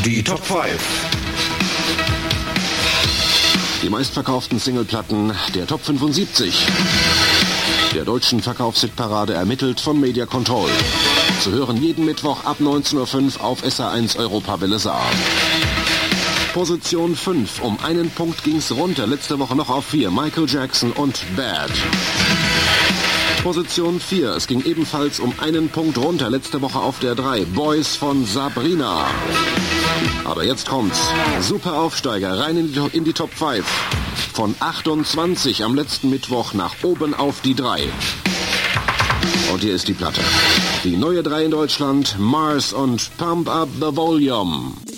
Die Top 5. Die meistverkauften Singleplatten der Top 75. Der deutschen Verkaufshitparade ermittelt von Media Control. Zu hören jeden Mittwoch ab 19:05 Uhr auf SA1 Europawelle Saar. Position 5. Um einen Punkt ging's runter. Letzte Woche noch auf 4. Michael Jackson und Bad. Position 4. Es ging ebenfalls um einen Punkt runter. Letzte Woche auf der 3. Boys von Sabrina. Aber jetzt kommt's. Super Aufsteiger rein in die Top 5. Von 28 am letzten Mittwoch nach oben auf die 3. Und hier ist die Platte. Die neue 3 in Deutschland. Mars und Pump Up the Volume.